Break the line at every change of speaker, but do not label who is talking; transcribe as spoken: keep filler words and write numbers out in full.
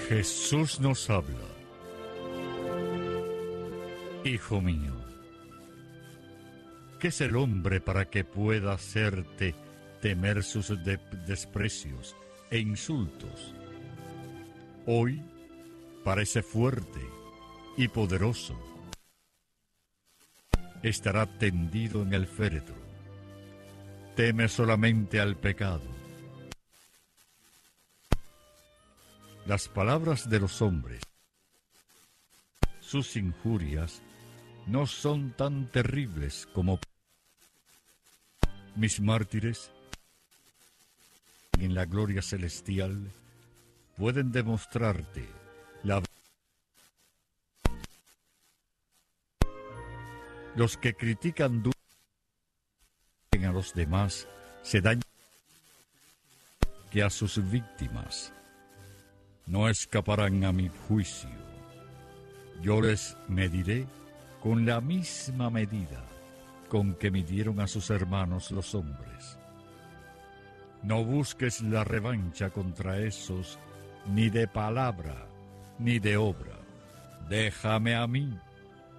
Jesús nos habla. Hijo mío, ¿qué es el hombre para que pueda hacerte temer sus de- desprecios e insultos? Hoy parece fuerte y poderoso. Estará tendido en el féretro. Teme solamente al pecado. Las palabras de los hombres, sus injurias, no son tan terribles como mis mártires en la gloria celestial pueden demostrarte la verdad. Los que critican duramente a los demás se dañan que a sus víctimas. No escaparán a mi juicio. Yo les mediré con la misma medida con que midieron a sus hermanos los hombres. No busques la revancha contra esos, ni de palabra, ni de obra. Déjame a mí.